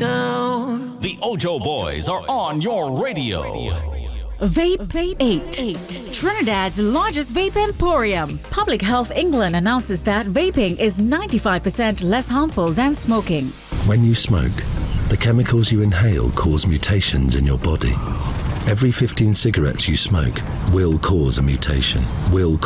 down. The Ojo Boys are on your radio. Vape 8. Trinidad's largest vape emporium. Public Health England announces that vaping is 95% less harmful than smoking. When you smoke, the chemicals you inhale cause mutations in your body. Every 15 cigarettes you smoke will cause a mutation,